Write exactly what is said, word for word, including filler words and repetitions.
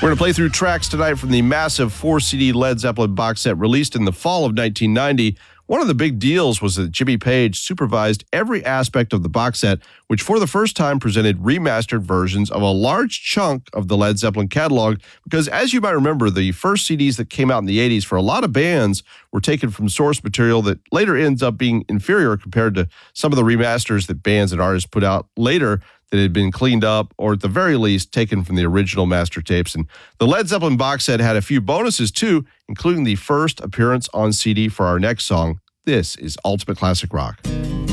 We're going to play through tracks tonight from the massive four-C D Led Zeppelin box set released in the fall of nineteen ninety. One of the big deals was that Jimmy Page supervised every aspect of the box set, which for the first time presented remastered versions of a large chunk of the Led Zeppelin catalog, because as you might remember, the first C Ds that came out in the eighties for a lot of bands were taken from source material that later ends up being inferior compared to some of the remasters that bands and artists put out later that had been cleaned up or at the very least taken from the original master tapes. And the Led Zeppelin box set had a few bonuses too, including the first appearance on C D for our next song. This is Ultimate Classic Rock.